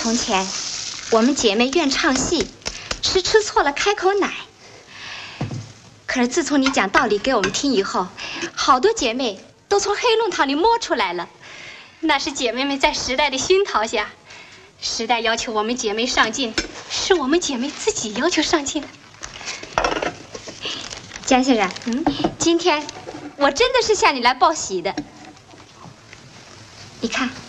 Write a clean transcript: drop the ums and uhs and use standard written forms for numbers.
从前，我们姐妹愿唱戏，吃错了开口奶。可是自从你讲道理给我们听以后，好多姐妹都从黑弄堂里摸出来了。那是姐妹们在时代的熏陶下，时代要求我们姐妹上进，是我们姐妹自己要求上进。江先生，今天我真的是向你来报喜的。你看。